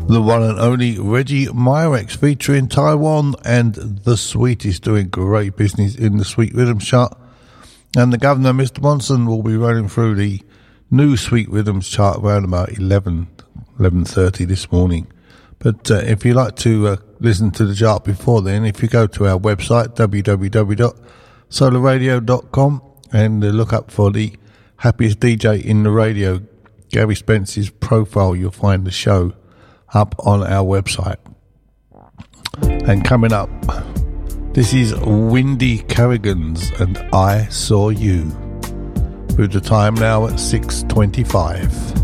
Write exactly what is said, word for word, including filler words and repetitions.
The one and only Reggie Myrex featuring Taiwan, and The Sweet is doing great business in the Sweet Rhythm chart. And the Governor, Mister Monson, will be running through the new Sweet Rhythms chart around about eleven, eleven thirty this morning. But uh, if you like to uh, listen to the chart before then, if you go to our website, w w w dot solar radio dot com, and uh, look up for the Happiest D J in the Radio, Gary Spence's profile, you'll find the show up on our website. And coming up, this is Windy Carrigans and I Saw You, with the time now at six twenty-five.